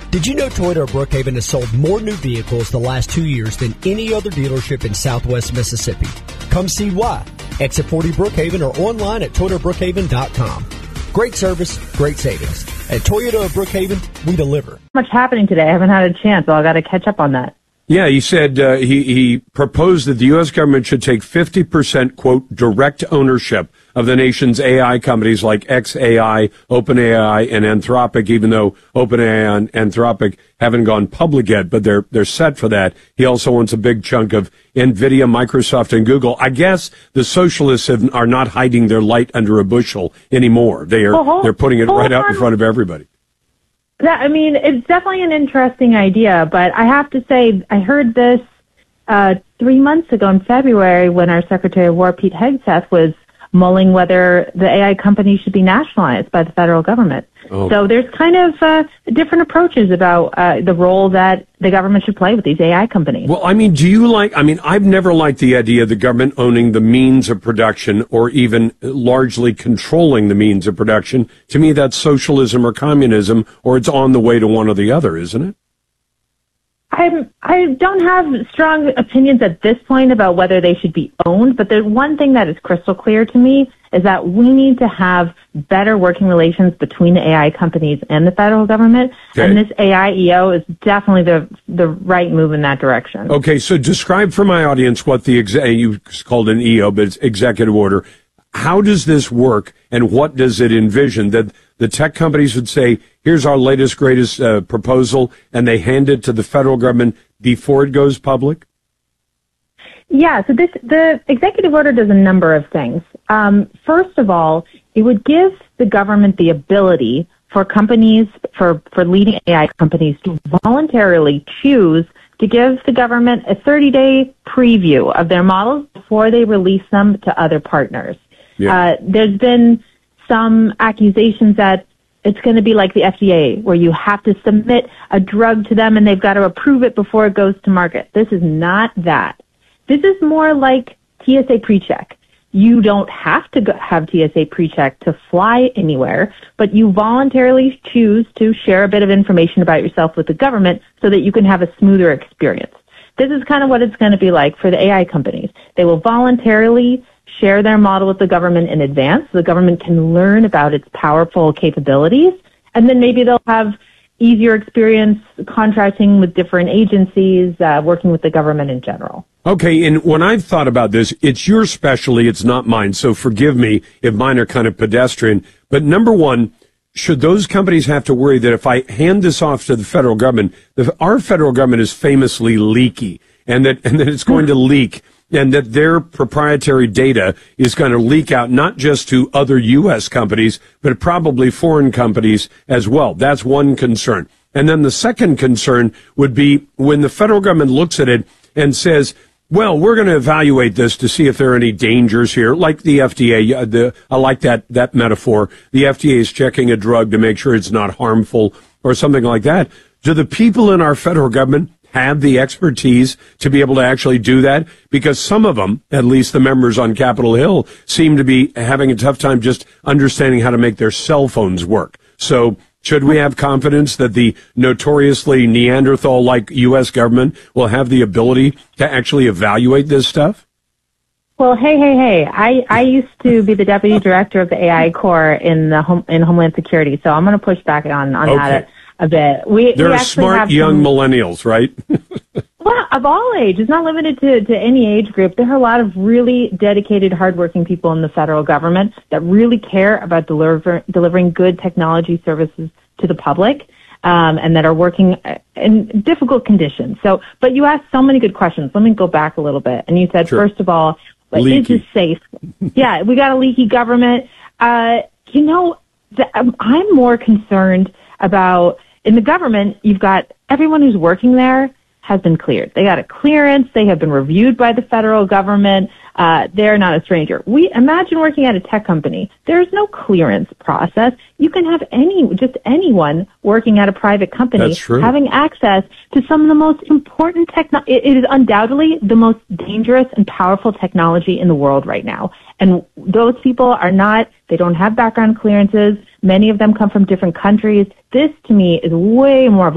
Did you know Toyota of Brookhaven has sold more new vehicles the last 2 years than any other dealership in Southwest Mississippi? Come see why. Exit 40 Brookhaven or online at ToyotaBrookhaven.com. Great service, great savings. At Toyota of Brookhaven, we deliver. Much happening today. I haven't had a chance, so I got to catch up on that. Yeah, he said he proposed that the U.S. government should take 50%, quote, direct ownership of the nation's AI companies like xAI, OpenAI, and Anthropic, even though OpenAI and Anthropic haven't gone public yet, but they're set for that. He also wants a big chunk of NVIDIA, Microsoft, and Google. I guess the socialists are not hiding their light under a bushel anymore. They're putting it right out in front of everybody. It's definitely an interesting idea, but I have to say, I heard this 3 months ago in February when our Secretary of War, Pete Hegseth, was mulling whether the AI companies should be nationalized by the federal government. Oh. So there's kind of different approaches about the role that the government should play with these AI companies. Well, I've never liked the idea of the government owning the means of production or even largely controlling the means of production. To me, that's socialism or communism, or it's on the way to one or the other, isn't it? I don't have strong opinions at this point about whether they should be owned, but the one thing that is crystal clear to me is that we need to have better working relations between the AI companies and the federal government, okay. And this AIEO is definitely the right move in that direction. Okay, so describe for my audience what you called an EO, but it's executive order. How does this work, and what does it envision? That the tech companies would say, here's our latest, greatest proposal, and they hand it to the federal government before it goes public? Yeah, so the executive order does a number of things. First of all, it would give the government the ability for companies, for leading AI companies, to voluntarily choose to give the government a 30-day preview of their models before they release them to other partners. Yeah. There's been some accusations that it's going to be like the FDA, where you have to submit a drug to them and they've got to approve it before it goes to market. This is not that. This is more like TSA PreCheck. You don't have to have TSA PreCheck to fly anywhere, but you voluntarily choose to share a bit of information about yourself with the government so that you can have a smoother experience. This is kind of what it's going to be like for the AI companies. They will voluntarily share their model with the government in advance so the government can learn about its powerful capabilities, and then maybe they'll have easier experience contracting with different agencies, working with the government in general. Okay, and when I've thought about this, it's your specialty, it's not mine, so forgive me if mine are kind of pedestrian. But number one, should those companies have to worry that if I hand this off to the federal government, our federal government is famously leaky, and that it's going to leak, and that their proprietary data is going to leak out not just to other U.S. companies, but probably foreign companies as well. That's one concern. And then the second concern would be when the federal government looks at it and says, well, we're going to evaluate this to see if there are any dangers here, like the FDA. I like that metaphor. The FDA is checking a drug to make sure it's not harmful or something like that. Do the people in our federal government have the expertise to be able to actually do that? Because some of them, at least the members on Capitol Hill, seem to be having a tough time just understanding how to make their cell phones work. So should we have confidence that the notoriously Neanderthal-like U.S. government will have the ability to actually evaluate this stuff? Well, hey. I used to be the deputy director of the AI Corps in Homeland Security, so I'm going to push back on okay. That a bit. They're smart young millennials, right? Well, of all ages. It's not limited to any age group. There are a lot of really dedicated, hardworking people in the federal government that really care about delivering good technology services to the public, and that are working in difficult conditions. So, but you asked so many good questions. Let me go back a little bit. And you said, sure. First of all, is this safe? Yeah, we got a leaky government. I'm more concerned about, in the government, you've got everyone who's working there has been cleared. They got a clearance. They have been reviewed by the federal government. They're not a stranger. We imagine working at a tech company. There's no clearance process. You can have anyone working at a private company having access to some of the most important technology. It is undoubtedly the most dangerous and powerful technology in the world right now. And those people they don't have background clearances. Many of them come from different countries. This, to me, is way more of